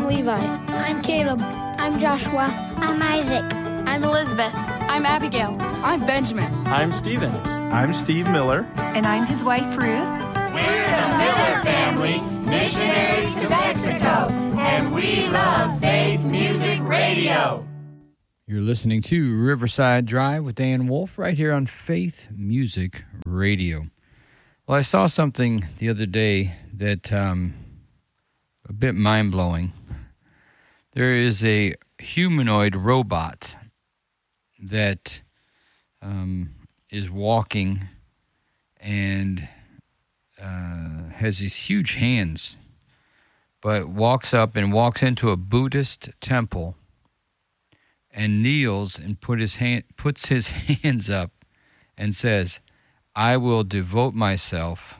Levi. I'm Caleb. I'm Joshua. I'm Isaac. I'm Elizabeth. I'm Abigail. I'm Benjamin. I'm Stephen. I'm Steve Miller. And I'm his wife, Ruth. We're the Miller family, missionaries to Mexico, and we love Faith Music Radio. You're listening to Riverside Drive with Dan Wolf right here on Faith Music Radio. Well, I saw something the other day that a bit mind-blowing. There is a humanoid robot that is walking and has these huge hands, but walks up and walks into a Buddhist temple and kneels and puts his hands up and says, "I will devote myself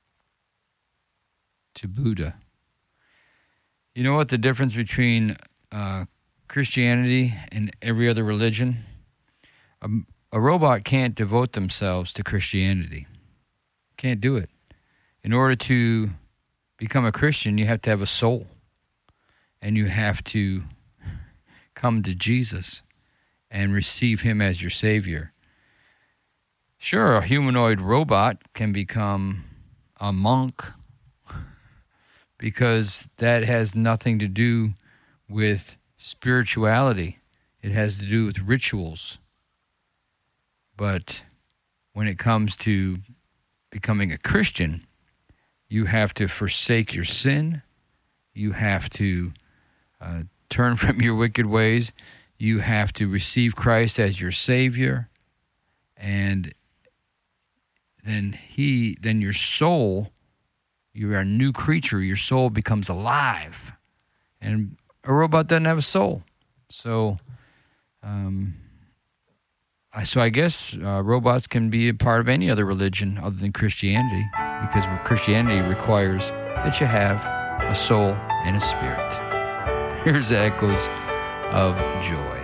to Buddha." You know what the difference between Christianity and every other religion? A robot can't devote themselves to Christianity. Can't do it. In order to become a Christian, you have to have a soul. And you have to come to Jesus and receive him as your Savior. Sure, a humanoid robot can become a monk because that has nothing to do with spirituality. It has to do with rituals. But when it comes to becoming a Christian, you have to forsake your sin. You have to turn from your wicked ways. You have to receive Christ as your Savior. And then your soul, you are a new creature. Your soul becomes alive. And a robot doesn't have a soul. So I guess robots can be a part of any other religion other than Christianity, because Christianity requires that you have a soul and a spirit. Here's the echoes of joy.